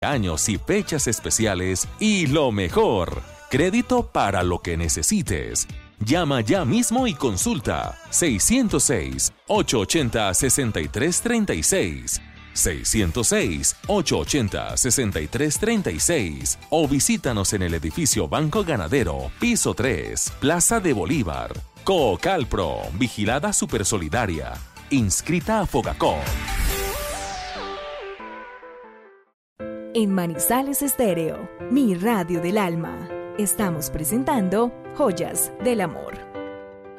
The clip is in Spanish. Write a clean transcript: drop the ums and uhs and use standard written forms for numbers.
años y fechas especiales y lo mejor, crédito para lo que necesites. Llama ya mismo y consulta 606-880-6336, 606-880-6336 o visítanos en el edificio Banco Ganadero, piso 3, Plaza de Bolívar. Coocalpro, vigilada Supersolidaria, inscrita a Fogacop. En Manizales Estéreo, mi radio del alma, estamos presentando Joyas del Amor.